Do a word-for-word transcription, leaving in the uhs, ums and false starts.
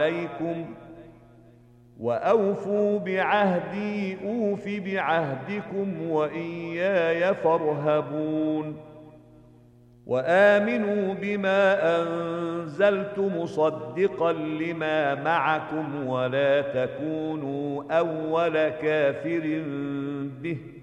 عليكم وأوفوا بعهدي أوف بعهدكم وإياي فارهبون وآمنوا بما أنزلت مصدقا لما معكم ولا تكونوا أول كافر به